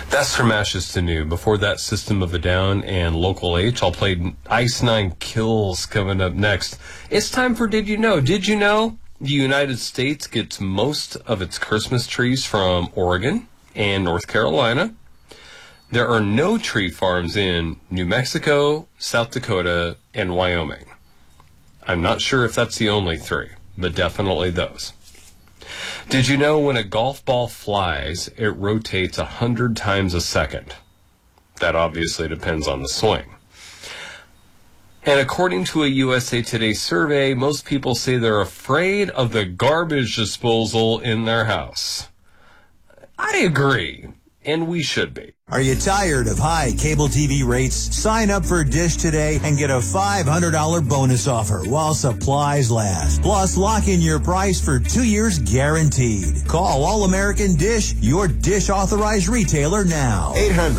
That's from Ashes to New. Before that, System of a Down and Local H. I'll play Ice Nine Kills coming up next. It's time for Did You Know? Did you know the United States gets most of its Christmas trees from Oregon and North Carolina? There are no tree farms in New Mexico, South Dakota, and Wyoming. I'm not sure if that's the only three, but definitely those. Did you know when a golf ball flies, it rotates 100 times a second? That obviously depends on the swing. And according to a USA Today survey, most people say they're afraid of the garbage disposal in their house. I agree, and we should be. Are you tired of high cable TV rates? Sign up for Dish today and get a $500 bonus offer while supplies last. Plus, lock in your price for 2 years guaranteed. Call All American Dish, your Dish authorized retailer now.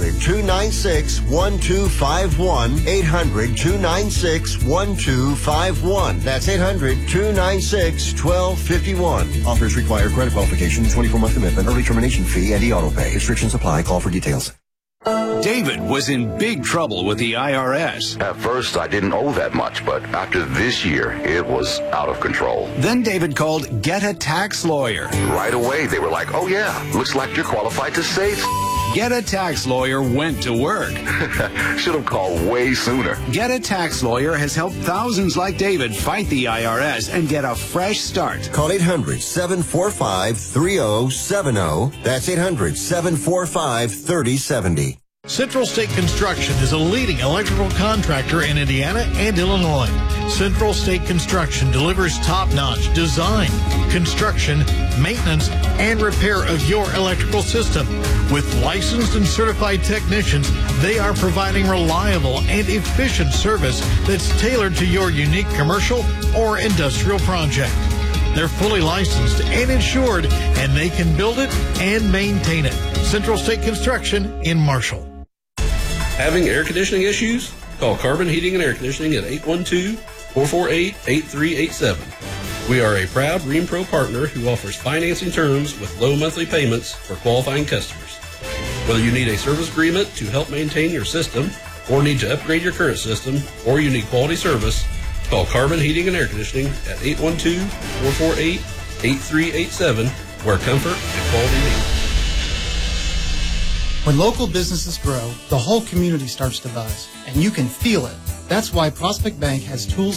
800-296-1251. 800-296-1251. That's 800-296-1251. Offers require credit qualification, 24-month commitment, early termination fee, and e-auto pay. Restrictions apply. Call for details. David was in big trouble with the IRS. At first, I didn't owe that much, but after this year, it was out of control. Then David called Get a Tax Lawyer. Right away, they were like, oh yeah, looks like you're qualified to save. Get a Tax Lawyer went to work. Should have called way sooner. Get a Tax Lawyer has helped thousands like David fight the IRS and get a fresh start. Call 800-745-3070. That's 800-745-3070. Central State Construction is a leading electrical contractor in Indiana and Illinois. Central State Construction delivers top-notch design, construction, maintenance, and repair of your electrical system. With licensed and certified technicians, they are providing reliable and efficient service that's tailored to your unique commercial or industrial project. They're fully licensed and insured, and they can build it and maintain it. Central State Construction in Marshall. Having air conditioning issues? Call Carbon Heating and Air Conditioning at 812-448-8387. We are a proud ReamPro partner who offers financing terms with low monthly payments for qualifying customers. Whether you need a service agreement to help maintain your system, or need to upgrade your current system, or you need quality service, call Carbon Heating and Air Conditioning at 812-448-8387, where comfort and quality meet. When local businesses grow, the whole community starts to buzz, and you can feel it. That's why Prospect Bank has tools